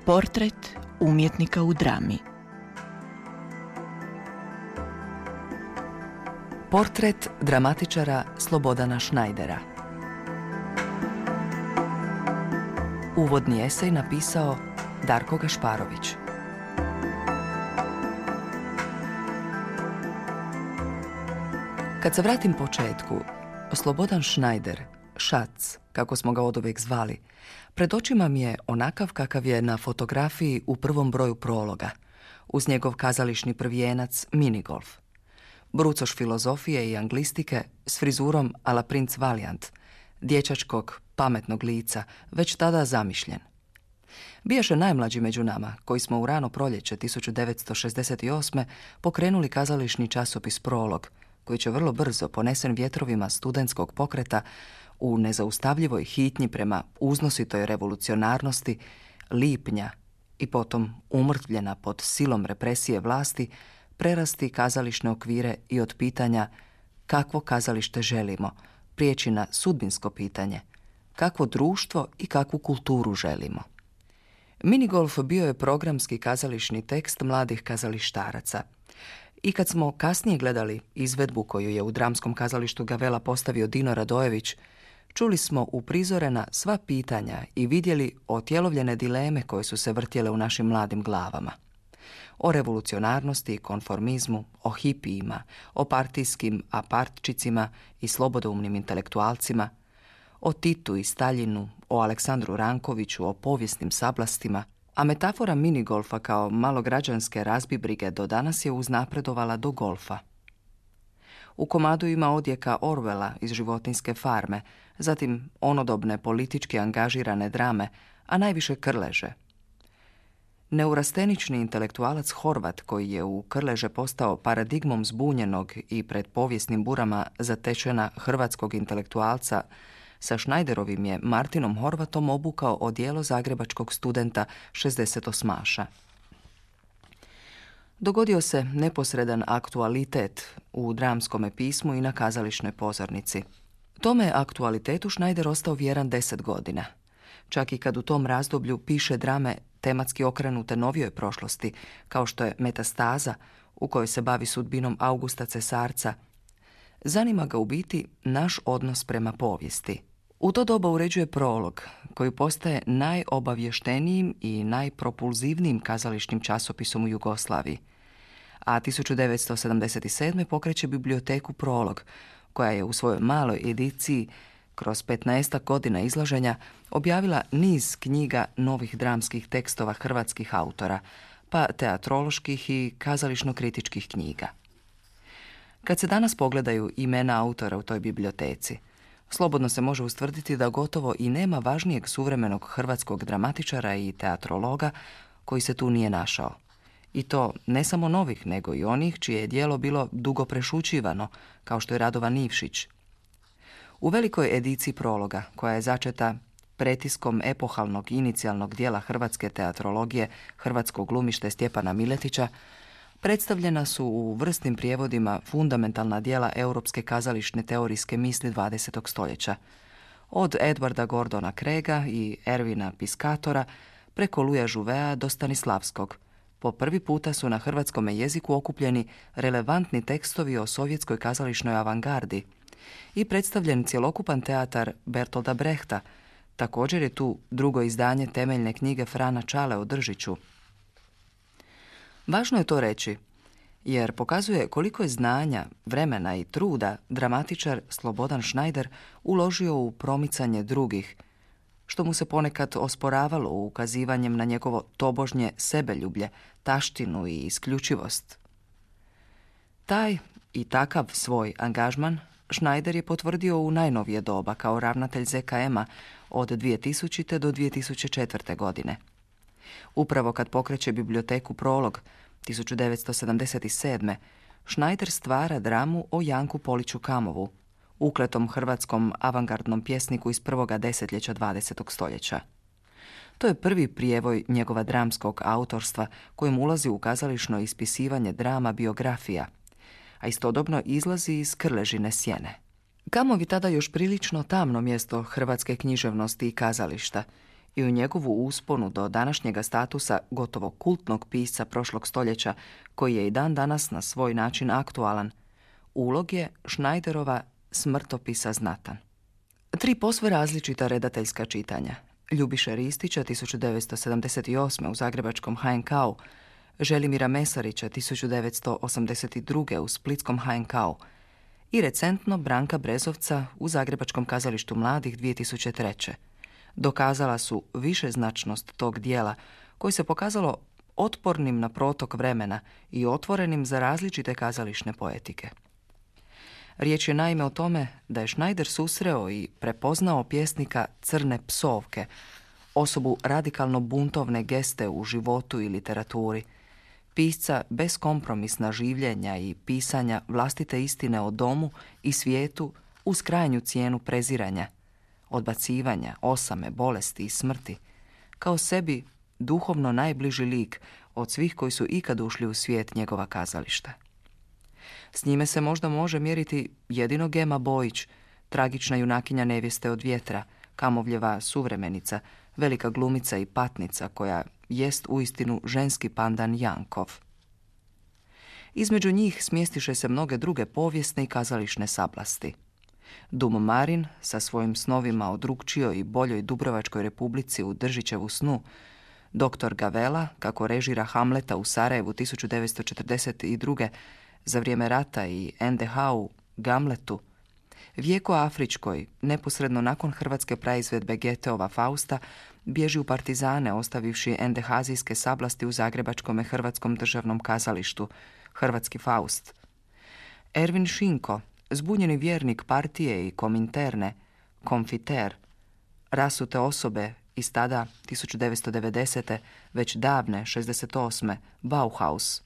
Portret umjetnika u drami. Portret dramatičara Slobodana Šnajdera. Uvodni esej napisao Darko Gašparović. Kad se vratim početku, Slobodan Šnajder, Šac, kako smo ga oduvijek zvali, pred očima mi je onakav kakav je na fotografiji u prvom broju prologa, uz njegov kazališni prvijenac minigolf. Brucoš filozofije i anglistike s frizurom a la princ Valiant, dječačkog, pametnog lica, već tada zamišljen. Bijaše najmlađi među nama, koji smo u rano proljeće 1968. pokrenuli kazališni časopis Prolog, koji će vrlo brzo, ponesen vjetrovima studentskog pokreta, u nezaustavljivoj hitnji prema uznositoj revolucionarnosti lipnja i potom umrtvljena pod silom represije vlasti, prerasti kazališne okvire i od pitanja kakvo kazalište želimo, prijeći na sudbinsko pitanje, kakvo društvo i kakvu kulturu želimo. Minigolf bio je programski kazališni tekst mladih kazalištaraca. I kad smo kasnije gledali izvedbu koju je u Dramskom kazalištu Gavela postavio Dino Radojević, čuli smo uprizorena sva pitanja i vidjeli otjelovljene dileme koje su se vrtjele u našim mladim glavama. O revolucionarnosti i konformizmu, o hipijima, o partijskim apartčicima i slobodoumnim intelektualcima, o Titu i Staljinu, o Aleksandru Rankoviću, o povijesnim sablastima, a metafora minigolfa kao malograđanske razbibrige do danas je uznapredovala do golfa. U komadu ima odjeka Orwella iz Životinjske farme, zatim onodobne politički angažirane drame, a najviše Krleže. Neurastenični intelektualac Horvat, koji je u Krleže postao paradigmom zbunjenog i pred povijesnim burama zatečena hrvatskog intelektualca, sa Šnajderovim je Martinom Horvatom obukao odijelo zagrebačkog studenta 68-aša. Dogodio se neposredan aktualitet u dramskome pismu i na kazališnoj pozornici. Tome aktualitetu Šnajder ostao vjeran 10 godina. Čak i kad u tom razdoblju piše drame tematski okrenute novijoj prošlosti, kao što je Metastaza, u kojoj se bavi sudbinom Augusta Cesarca, zanima ga u biti naš odnos prema povijesti. U to doba uređuje Prolog, koji postaje najobavještenijim i najpropulzivnijim kazališnim časopisom u Jugoslaviji. A 1977. pokreće biblioteku Prolog, koja je u svojoj maloj ediciji kroz 15 godina izlaženja objavila niz knjiga novih dramskih tekstova hrvatskih autora, pa teatroloških i kazališno-kritičkih knjiga. Kad se danas pogledaju imena autora u toj biblioteci, slobodno se može ustvrditi da gotovo i nema važnijeg suvremenog hrvatskog dramatičara i teatrologa koji se tu nije našao. I to ne samo novih, nego i onih čije je djelo bilo dugo prešućivano, kao što je Radovan Ivšić. U velikoj ediciji Prologa, koja je začeta pretiskom epohalnog inicijalnog dijela hrvatske teatrologije, hrvatskog glumište Stjepana Miletića, predstavljena su u vrsnim prijevodima fundamentalna djela europske kazališne teorijske misli 20. stoljeća. Od Edwarda Gordona Craiga i Ervina Piscatora preko Louisa Jouvea do Stanislavskog. Po prvi puta su na hrvatskome jeziku okupljeni relevantni tekstovi o sovjetskoj kazališnoj avangardi i predstavljen cjelokupan teatar Bertolda Brehta. Također je tu drugo izdanje temeljne knjige Frana Čale o Držiću. Važno je to reći, jer pokazuje koliko je znanja, vremena i truda dramatičar Slobodan Šnajder uložio u promicanje drugih, što mu se ponekad osporavalo ukazivanjem na njegovo tobožnje sebeljublje, taštinu i isključivost. Taj i takav svoj angažman Šnajder je potvrdio u najnovije doba kao ravnatelj ZKM-a od 2000. do 2004. godine. Upravo kad pokreće biblioteku Prolog 1977. Šnajder stvara dramu o Janku Poliću Kamovu, ukletom hrvatskom avangardnom pjesniku iz prvoga desetljeća 20. stoljeća. To je prvi prijevoj njegova dramskog autorstva kojim ulazi u kazališno ispisivanje drama biografija, a istodobno izlazi iz Krležine sjene. Kamov je tada još prilično tamno mjesto hrvatske književnosti i kazališta i u njegovu usponu do današnjega statusa gotovo kultnog pisca prošlog stoljeća, koji je i dan danas na svoj način aktualan, ulog je Schneiderova smrtopisa znatan. 3 posve različita redateljska čitanja. Ljubiše Ristića 1978. u zagrebačkom HNK-u, Želimira Mesarića 1982. u splitskom HNK-u i recentno Branka Brezovca u Zagrebačkom kazalištu mladih 2003. dokazala su višeznačnost tog dijela, koji se pokazalo otpornim na protok vremena i otvorenim za različite kazališne poetike. Riječ je naime o tome da je Schneider susreo i prepoznao pjesnika Crne psovke, osobu radikalno buntovne geste u životu i literaturi, pisca beskompromisna življenja i pisanja vlastite istine o domu i svijetu uz krajnju cijenu preziranja, odbacivanja, osame, bolesti i smrti, kao sebi duhovno najbliži lik od svih koji su ikad ušli u svijet njegova kazališta. S njime se možda može mjeriti jedino Gema Bojić, tragična junakinja Nevjeste od vjetra, Kamovljeva suvremenica, velika glumica i patnica koja jest uistinu ženski pandan Jankov. Između njih smjestiše se mnoge druge povijesne i kazališne sablasti. Dum Marin sa svojim snovima o drukčijoj i boljoj Dubrovačkoj republici u Držićevu snu, Dr. Gavela, kako režira Hamleta u Sarajevu 1942. za vrijeme rata i NDH u Gamletu, Vijeko Afričkoj, neposredno nakon hrvatske praizvedbe Goetheova Fausta, bježi u partizane ostavivši NDH-zijske sablasti u Zagrebačkom Hrvatskom državnom kazalištu, Hrvatski Faust. Ervin Šinko, zbunjeni vjernik partije i kominterne, konfiter, rasute osobe iz tada 1990. već davne 68. Bauhaus.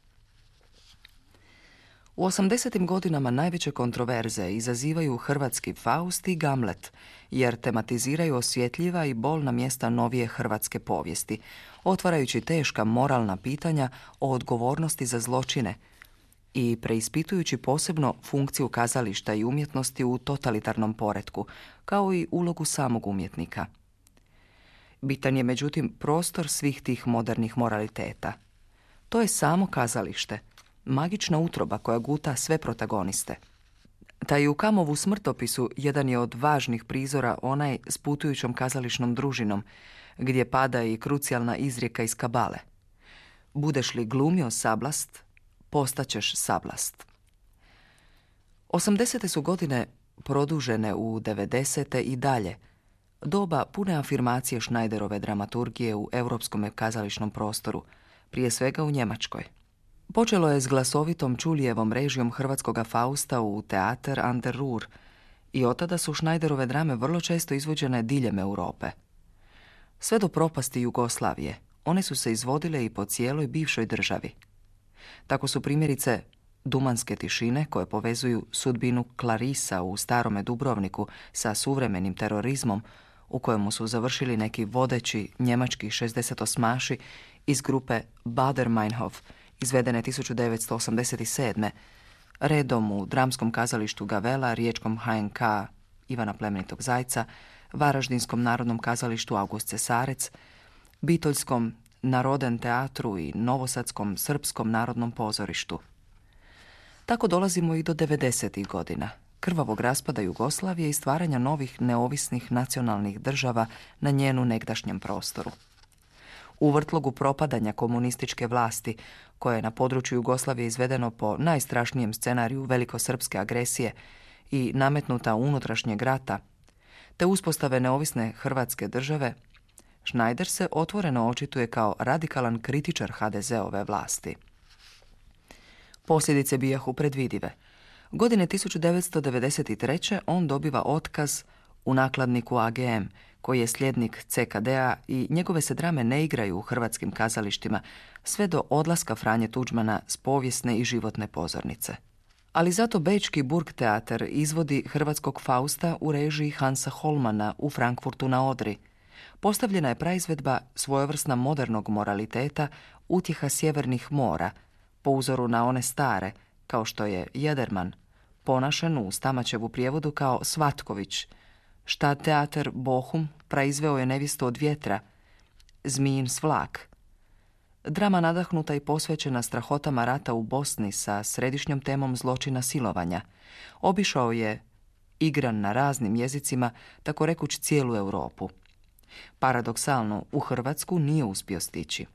U 80. godinama najveće kontroverze izazivaju Hrvatski Faust i Gamlet, jer tematiziraju osjetljiva i bolna mjesta novije hrvatske povijesti, otvarajući teška moralna pitanja o odgovornosti za zločine i preispitujući posebno funkciju kazališta i umjetnosti u totalitarnom poretku, kao i ulogu samog umjetnika. Bitan je međutim prostor svih tih modernih moraliteta. To je samo kazalište, magična utroba koja guta sve protagoniste. Taj u Kamovu smrtopisu jedan je od važnih prizora onaj s putujućom kazališnom družinom, gdje pada i krucijalna izrijeka iz Kabale. Budeš li glumio sablast, postaćeš sablast. 80. su godine produžene u 90. i dalje, doba pune afirmacije Schneiderove dramaturgije u europskom kazališnom prostoru, prije svega u Njemačkoj. Počelo je s glasovitom Čulijevom režijom Hrvatskoga Fausta u Teater an der Ruhr i od tada su Schneiderove drame vrlo često izvođene diljem Europe. Sve do propasti Jugoslavije, one su se izvodile i po cijeloj bivšoj državi. Tako su primjerice Dumanske tišine, koje povezuju sudbinu Clarisa u starome Dubrovniku sa suvremenim terorizmom, u kojemu su završili neki vodeći njemački 68-maši iz grupe Baader-Meinhof, izvedene 1987. redom u dramskom kazalištu Gavela, riječkom HNK Ivana Plemenitog Zajca, Varaždinskom narodnom kazalištu August Cesarec, Bitoljskom Naroden teatru i Novosadskom srpskom narodnom pozorištu. Tako dolazimo i do 90. godina, krvavog raspada Jugoslavije i stvaranja novih neovisnih nacionalnih država na njenu negdašnjem prostoru. U vrtlogu propadanja komunističke vlasti, koje je na području Jugoslavije izvedeno po najstrašnijem scenariju velikosrpske agresije i nametnuta unutrašnjeg rata, te uspostave neovisne Hrvatske države, Schneider se otvoreno očituje kao radikalan kritičar HDZ-ove vlasti. Posljedice bijahu predvidive. Godine 1993. on dobiva otkaz u nakladniku AGM, koji je sljednik CKD-a i njegove se drame ne igraju u hrvatskim kazalištima sve do odlaska Franje Tuđmana s povijesne i životne pozornice. Ali zato bečki Burgtheater izvodi Hrvatskog Fausta u režiji Hansa Holmana u Frankfurtu na Odri. Postavljena je praizvedba svojevrsna modernog moraliteta, utjeha sjevernih mora, po uzoru na one stare, kao što je Jederman, ponašen u Stamačevu prijevodu kao Svatković. Stadttheater Bochum praizveo je Nevjestu od vjetra Zmijin svlak. Drama nadahnuta i posvećena strahotama rata u Bosni sa središnjom temom zločina silovanja. Obišao je, igran na raznim jezicima, tako rekuć cijelu Europu. Paradoksalno, u Hrvatsku nije uspio stići.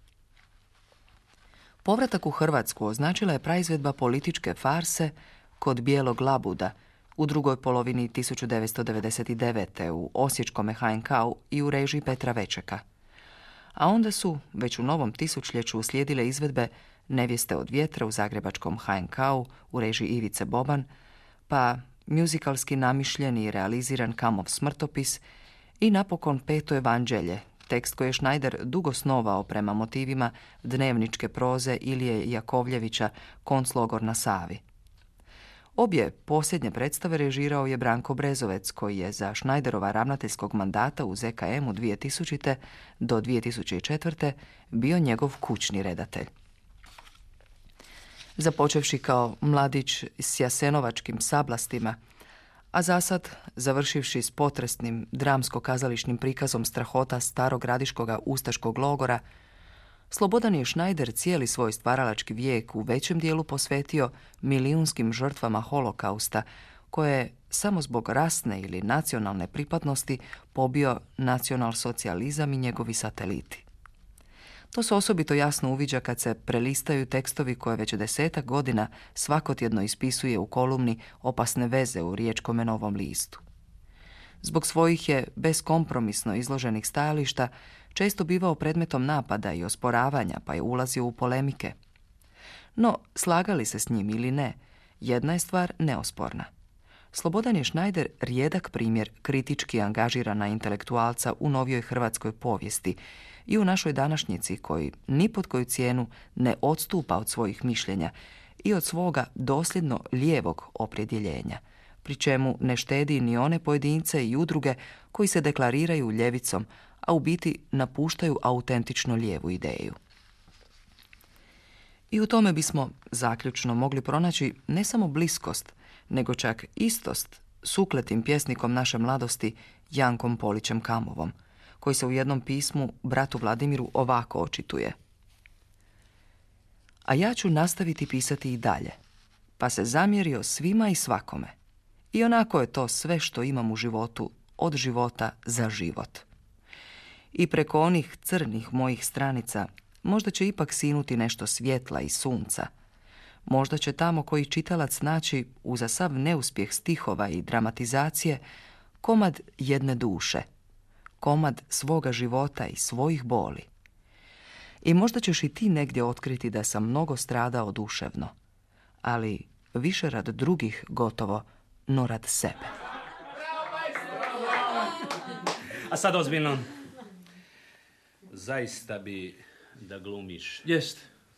Povratak u Hrvatsku označila je praizvedba političke farse Kod bijelog labuda u drugoj polovini 1999. u Osječkome HNK-u i u režiji Petra Večeka. A onda su, već u novom tisućljeću, uslijedile izvedbe Nevjeste od vjetra u zagrebačkom HNK-u u režiji Ivice Boban, pa muzikalski namišljeni i realiziran Kamov smrtopis i napokon Peto evanđelje, tekst koji je Schneider dugo snovao prema motivima dnevničke proze Ilije Jakovljevića Konclogor na Savi. Obje posljednje predstave režirao je Branko Brezovec, koji je za Schneiderova ravnateljskog mandata u ZKM-u 2000. do 2004. bio njegov kućni redatelj. Započevši kao mladić s jasenovačkim sablastima, a zasad završivši s potresnim dramsko-kazališnim prikazom strahota starog radiškoga ustaškog logora, Slobodan je Schneider cijeli svoj stvaralački vijek u većem dijelu posvetio milijunskim žrtvama holokausta, koje je samo zbog rasne ili nacionalne pripadnosti pobio nacionalsocijalizam i njegovi sateliti. To se osobito jasno uviđa kad se prelistaju tekstovi koje već 10 godina svakotjedno ispisuje u kolumni Opasne veze u Riječkome Novom listu. Zbog svojih je beskompromisno izloženih stajališta često bivao predmetom napada i osporavanja, pa je ulazio u polemike. No, slagali se s njim ili ne, jedna je stvar neosporna. Slobodan je Schneider rijedak primjer kritički angažirana intelektualca u novijoj hrvatskoj povijesti i u našoj današnjici, koji ni pod koju cijenu ne odstupa od svojih mišljenja i od svoga dosljedno lijevog opredjeljenja, pri čemu ne štedi ni one pojedince i udruge koji se deklariraju ljevicom, a u biti napuštaju autentično lijevu ideju. I u tome bismo zaključno mogli pronaći ne samo bliskost, nego čak istost s ukletim pjesnikom naše mladosti Jankom Polićem Kamovom, koji se u jednom pismu bratu Vladimiru ovako očituje. A ja ću nastaviti pisati i dalje, pa se zamjerio svima i svakome. I onako je to sve što imam u životu, od života za život. I preko onih crnih mojih stranica možda će ipak sinuti nešto svjetla i sunca. Možda će tamo koji čitalac naći, uza sav neuspjeh stihova i dramatizacije, komad jedne duše, komad svoga života i svojih boli. I možda ćeš i ti negdje otkriti da sam mnogo stradao duševno, ali više rad drugih gotovo, no rad sebe. A sad ozbiljno. Zaista bi da glumiš. Jest.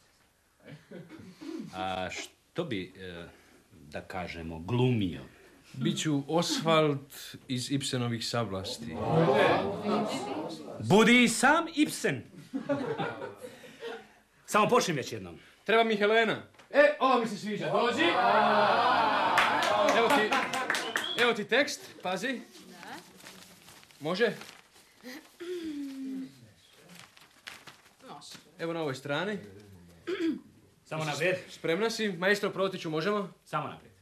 A što bi, da kažemo, glumio? Biću Osvald iz Ibsenovih sablasti. Budi sam Ibsen. Samo počni već jednom. Treba mi Helena. Ova mi se sviđa. Dođi. Evo ti tekst. Pazi. Može? Evo na ovoj strani. Samo naprijed. Spremna si? Maestro, protiću, možemo? Samo naprijed.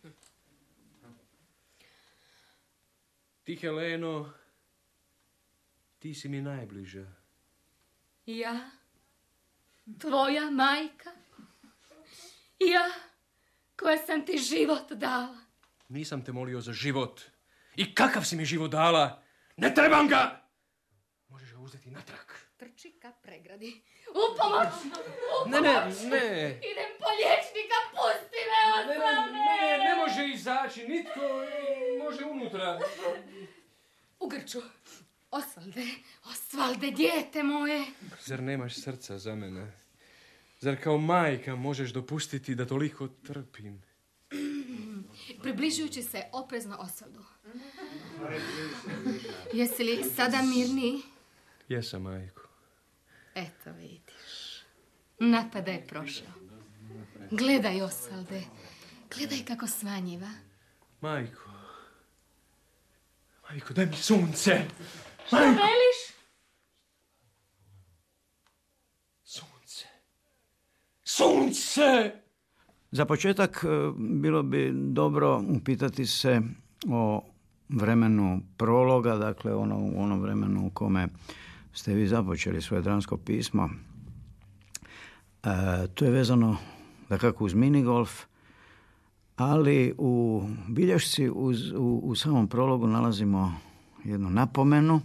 Ti, Heleno, ti si mi najbliža. Ja, tvoja majka, ja koja sam ti život dala. Nisam te molio za život. I kakav si mi život dala? Ne trebam ga! Možeš ga uzeti natrag. Trči ka pregradi. U pomoć! Ne. Idem po liječnika, pusti me, Osvalde! Ne može izaći, nitko može unutra. U grču. Osvalde, dijete moje. Zar nemaš srca za mene? Zar kao majka možeš dopustiti da toliko trpim? Približujući se oprezno Osvaldu. Jesi li sada mirniji? Jesam, majko. Eto vidiš. Napada je prošao. Gledaj, Osvalde. Gledaj kako svanjiva. Majko, daj mi sunce. Što veliš? Sunce! Za početak bilo bi dobro upitati se o vremenu prologa, dakle u onom vremenu u kome ste vi započeli svoje dramsko pismo. To je vezano dakako uz minigolf, ali u bilješci u samom prologu nalazimo jednu napomenu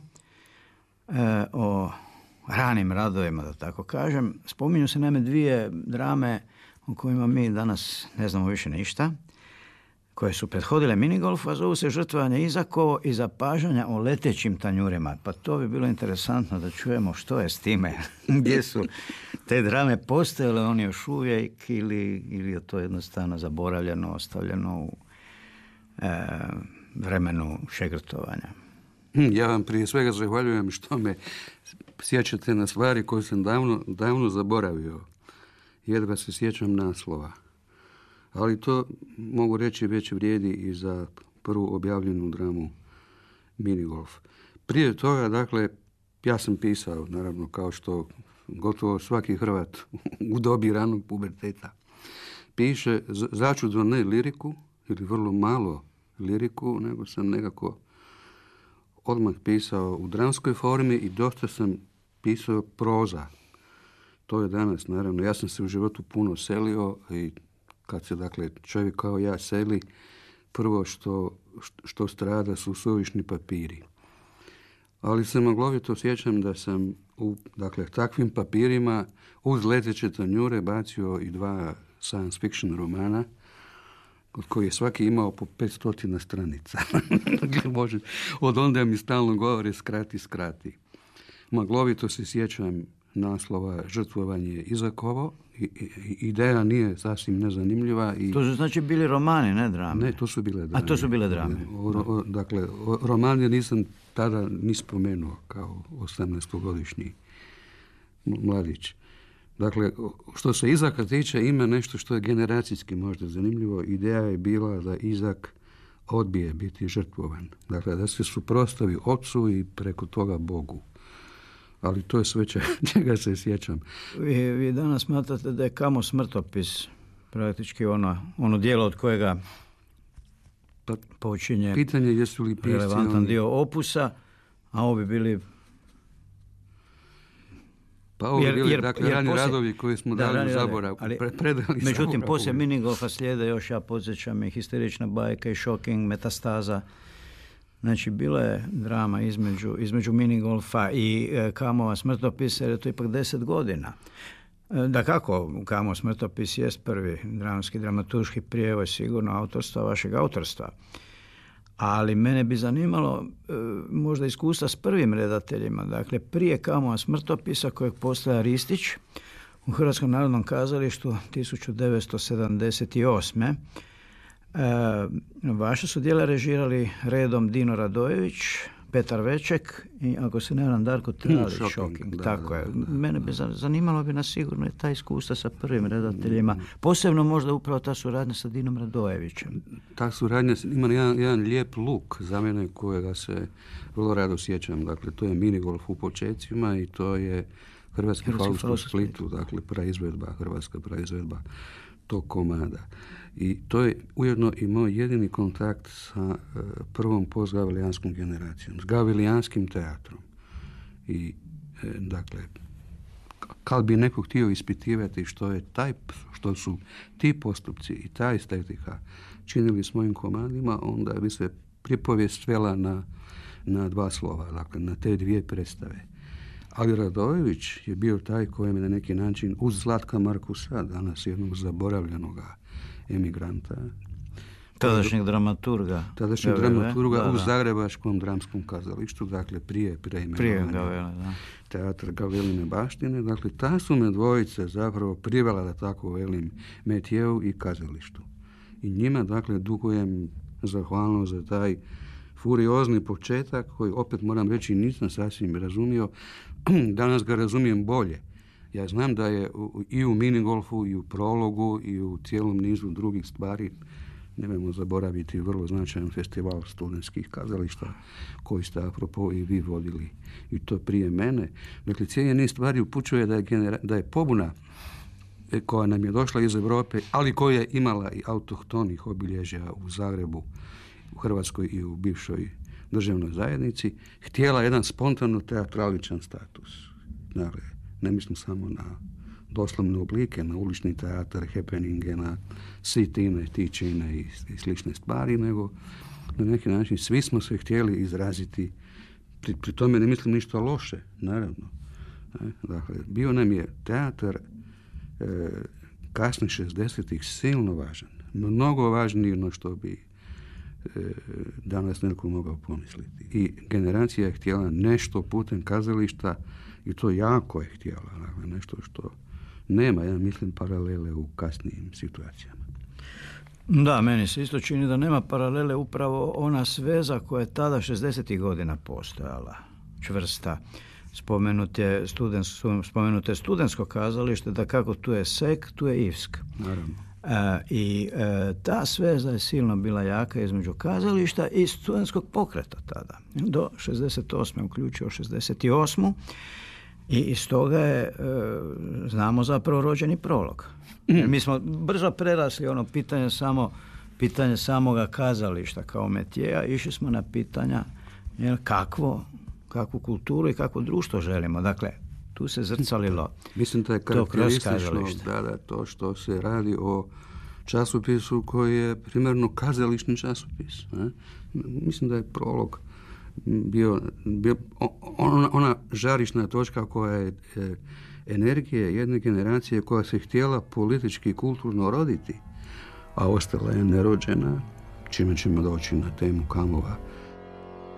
o ranim radovima, da tako kažem. Spominju se naime dvije drame o kojima mi danas ne znamo više ništa, koje su prethodile minigolfu, a zovu se Žrtvovanje Izakovo i Zapažanja o letećim tanjurima. Pa to bi bilo interesantno da čujemo što je s time, gdje su te drame postojale, oni još uvijek, ili je to jednostavno zaboravljeno, ostavljeno u vremenu šegrtovanja. Ja vam prije svega zahvaljujem što me sjećate na stvari koje sam davno zaboravio. Jedva se sjećam naslova. Ali to, mogu reći, već vrijedi i za prvu objavljenu dramu Minigolf. Prije toga, dakle, ja sam pisao, naravno, kao što gotovo svaki Hrvat u dobi ranog puberteta piše, začudno ne liriku, ili vrlo malo liriku, nego sam nekako odmah pisao u dramskoj formi i dosta sam pisao proza. To je danas, naravno, ja sam se u životu puno selio i kad se, dakle, čovjek kao ja seli, prvo što strada su suvišni papiri. Ali se maglovito sjećam da sam u, dakle, takvim papirima uz Leteće tanjure bacio i 2 science fiction romana, od koji je svaki imao po 500 stranica. Dakle, Bože, od onda mi stalno govore skrati. Maglovito se sjećam naslova Žrtvovanje Izakovo. Ideja nije sasvim nezanimljiva. To su znači bili romani, ne drame? Ne, to su bile drame. A to su bile drame. Dakle, romane nisam tada ni spomenuo kao 18-godišnji mladić. Dakle, što se Izaka tiče, ima nešto što je generacijski možda zanimljivo. Ideja je bila da Izak odbije biti žrtvovan. Dakle, da se suprotstavi ocu i preko toga Bogu. Ali to je sve čega se sjećam. Vi danas smatrate da je Kamo smrtopis praktički ono djelo od kojega počinje pitanje jesu li pisci relevantan dio opusa, a ovo bi bili... Pa ovo bili, dakle, rani radovi koji smo dali u zaborav, predali. Međutim, poslije minigolfa slijede još, ja podsjećam, i Histerična bajka i Shocking, Metastaza. Znači, bila je drama između minigolfa i Kamova smrtopisa, jer je to ipak 10 godina. Dakako, Kamov smrtopis jest prvi dramski, dramaturški prijevoj sigurno autorstva, vašeg autorstva. Ali mene bi zanimalo možda iskustva s prvim redateljima. Dakle, prije Kamova smrtopisa kojeg postaje Ristić u Hrvatskom narodnom kazalištu 1978. Vaše su djela režirali redom Dino Radojević, Petar Veček i, ako se ne varam, Darko Tralić. Shocking. Tako je. Mene bi zanimalo bi nas sigurno ta iskustva sa prvim redateljima. Posebno možda upravo ta suradnja sa Dinom Radojevićem. Ta suradnja ima jedan lijep luk za mene kojega se vrlo rado sjećam. Dakle, to je Minigolf u počecima i to je Hrvatski faust u Splitu. Dakle, hrvatska praizvedba tog komada. I to je ujedno i moj jedini kontakt sa prvom postgavelijanskom generacijom, s gavelijanskim teatrom. I, dakle, kad bi neko htio ispitivati što su ti postupci i ta estetika činili s mojim komadima, onda bi se pripovijest svela na 2 slova, dakle, na te 2 predstave. Ali Radojević je bio taj koji me na neki način uz Zlatka Markusa, danas jednog zaboravljenoga emigranta, tadašnjeg dramaturga u Zagrebačkom dramskom kazalištu, dakle prije imenovanja Teatr Gaveline baštine. Dakle, ta su me dvojice zapravo privela, da tako velim, metjeu i kazalištu. I njima, dakle, dugujem zahvalnost za taj furiozni početak koji, opet moram reći, nisam sasvim razumio. Danas ga razumijem bolje. Ja znam da je i u minigolfu, i u prologu, i u cijelom nizu drugih stvari, nemojmo zaboraviti, vrlo značajan festival studentskih kazališta koji ste, apropo, i vi vodili, i to prije mene. Dakle, cijeli niz stvari upućuje da je pobuna koja nam je došla iz Europe, ali koja je imala i autohtonih obilježja u Zagrebu, u Hrvatskoj i u bivšoj državnoj zajednici, htjela jedan spontano teatraličan status. Dakle, ne mislim samo na doslovne oblike, na ulični teatar, happeninge, na sit-ine, teach-ine i slične stvari, nego na neki način svi smo se htjeli izraziti, pri tome ne mislim ništa loše, naravno. Dakle, bio nam je teatar kasnih 60-ih silno važan, mnogo važniji no što bi danas netko mogao pomisliti. I generacija je htjela nešto putem kazališta i to jako je htjela. Dakle, nešto što nema, ja mislim, paralele u kasnijim situacijama. Da, meni se isto čini da nema paralele upravo ona sveza koja je tada 60. godina postojala, čvrsta. Spomenuto je studentsko kazalište, da kako tu je SEK, tu je IVSK. Naravno. I ta sveza je silno bila jaka između kazališta i studentskog pokreta tada. Do 68. uključio 68. I iz toga je, znamo zapravo, rođeni prolog. Mi smo brzo prerasli ono pitanje samoga kazališta kao metijeja, išli smo na pitanja kakvu kulturu i kakvo društvo želimo. Dakle, tu se zrcalilo. Mislim da je karakteristično da to što se radi o časopisu koji je primarno kazališni časopis. Mislim da je prolog bio ona žarišna točka koja je energije jedne generacije koja se htjela politički i kulturno roditi, a ostala je nerođena, čime ćemo doći na temu Kamova